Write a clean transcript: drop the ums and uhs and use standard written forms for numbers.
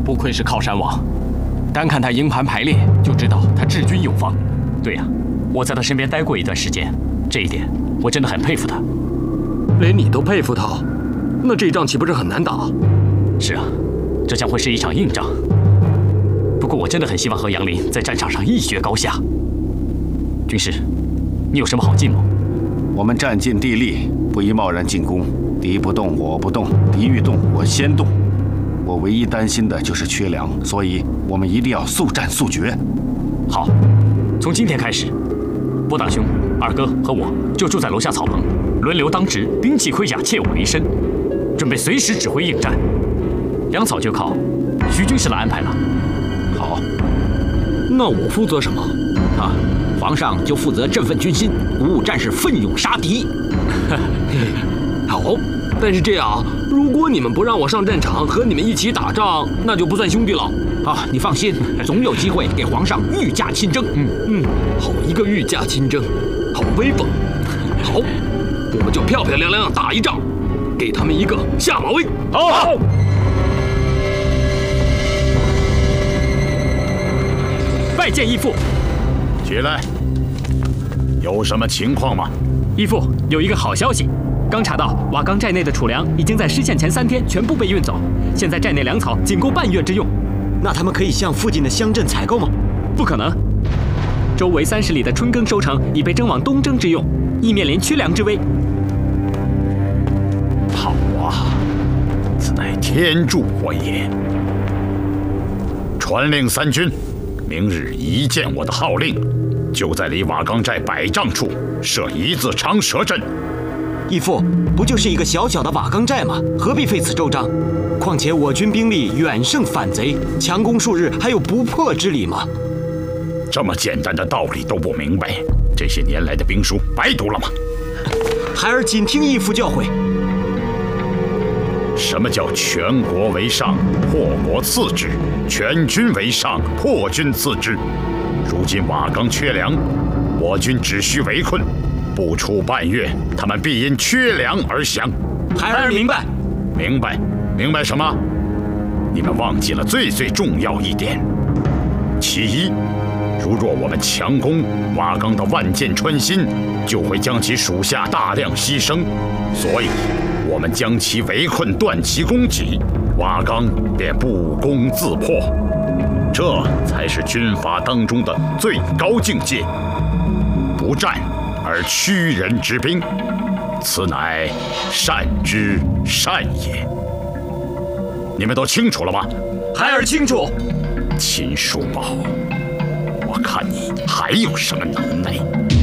不愧是靠山王，单看他营盘排列就知道他治军有方。 对呀，我在他身边待过一段时间，这一点我真的很佩服他。 连你都佩服他，那这仗岂不是很难打？ 是啊，这将会是一场硬仗。不过我真的很希望和杨林在战场上一决高下。军师，你有什么好计谋？ 我们占尽地利，不宜贸然进攻。敌不动，我不动；敌欲动，我先动。我唯一担心的就是缺粮，所以我们一定要速战速决。 好，从今天开始，波大兄、二哥和我就住在楼下草棚，轮流当值，兵器盔甲切我为身，准备随时指挥应战。粮草就靠徐军师来安排了。 好， 那我负责什么？ 啊，皇上就负责振奋军心，鼓舞战士奋勇杀敌。 好，但是这样，如果你们不让我上战场和你们一起打仗，那就不算兄弟了。 啊，你放心，总有机会给皇上御驾亲征。 好一个御驾亲征，好威风。好，我们就漂漂亮亮打一仗，给他们一个下马威。 好。拜见义父。 起来，有什么情况吗？ 义父，有一个好消息，刚查到瓦岗寨内的储粮已经在失陷前3天全部被运走，现在寨内粮草仅够半月之用。 那他们可以向附近的乡镇采购吗？ 不可能，周围30里的春耕收成已被征往东征之用，亦面临缺粮之危。 好啊，此乃天助我也。传令3军，明日一见我的号令，就在离瓦岗寨100丈处设1字长蛇阵。 义父，不就是一个小小的瓦岗寨吗？何必费此周章？况且我军兵力远胜反贼，强攻数日还有不破之理吗？ 这么简单的道理都不明白，这些年来的兵书白读了吗？ 孩儿谨听义父教诲。 什么叫全国为上，破国次之；全军为上，破军次之。如今瓦岗缺粮，我军只需围困，不出半月，他们必因缺粮而降。 孩儿明白。 明白什么？你们忘记了最重要一点。其一，如若我们强攻瓦岗的万箭穿心，就会将其属下大量牺牲，所以我们将其围困，断其供给，瓦岗便不攻自破。这才是军法当中的最高境界，不战而屈人之兵，此乃善之善也。你们都清楚了吗？ 孩儿清楚。 秦叔宝，我看你还有什么能耐？